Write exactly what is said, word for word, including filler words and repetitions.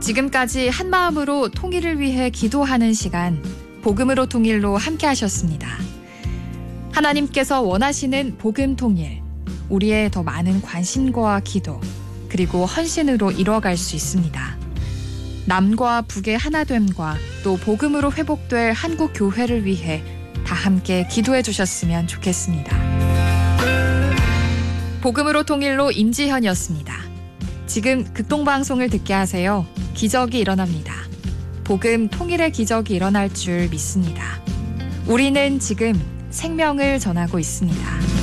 지금까지 한마음으로 통일을 위해 기도하는 시간, 복음으로 통일로 함께 하셨습니다. 하나님께서 원하시는 복음 통일, 우리의 더 많은 관심과 기도, 그리고 헌신으로 이뤄갈 수 있습니다. 남과 북의 하나됨과 또 복음으로 회복될 한국 교회를 위해 다 함께 기도해 주셨으면 좋겠습니다. 복음으로 통일로 임지현이었습니다. 지금 극동방송을 듣게 하세요. 기적이 일어납니다. 복음 통일의 기적이 일어날 줄 믿습니다. 우리는 지금 생명을 전하고 있습니다.